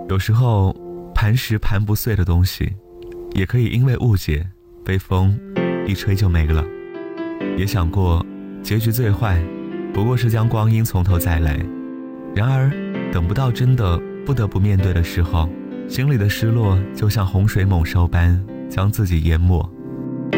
有时候磐石盘不碎的东西，也可以因为误解被风一吹就没了。也想过结局最坏不过是将光阴从头再来，然而等不到真的不得不面对的时候，心里的失落就像洪水猛兽般将自己淹没。